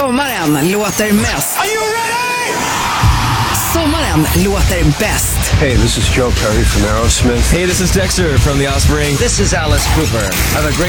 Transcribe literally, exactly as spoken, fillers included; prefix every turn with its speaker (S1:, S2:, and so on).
S1: Sommaren låter mest.
S2: Are you ready?
S1: Sommaren låter bäst.
S3: Hey, this is Joe Perry from Aerosmith.
S4: Hey, this is Dexter from The Offspring.
S5: This is Alice Cooper.
S6: Have a great